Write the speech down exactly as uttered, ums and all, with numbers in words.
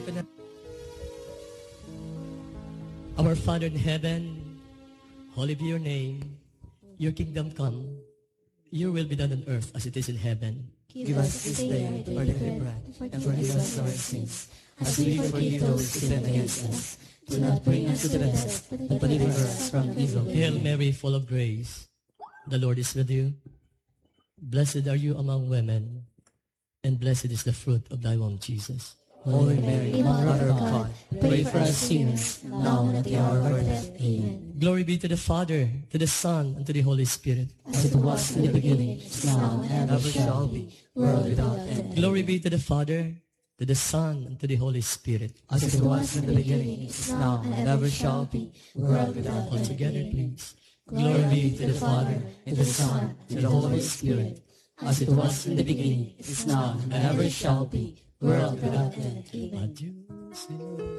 Our Father in heaven, holy be your name. Your kingdom come. Your will be done on earth as it is in heaven. Give us this day our daily bread, and forgive us our sins, as we forgive those who sin against us. Do not bring us to the test, but deliver us from evil. Hail Mary, full of grace, the Lord is with you. Blessed are you among women, and blessed is the fruit of thy womb, Jesus. Holy Mary, Mother of God, pray for us sinners, now and at the hour of our death. Amen. Glory be to the Father, to the Son, and to the Holy Spirit. As it was in the beginning, is now, and ever shall be, world without end. Glory be to the Father, to the Son, and to the Holy Spirit. As it was in the beginning, is now, and ever shall be, world without All end. together, please. Glory be to the Father, and to the Son, and to the Holy Spirit. As it was in the beginning, is now, and ever shall be, world without end. Amen. Adieu.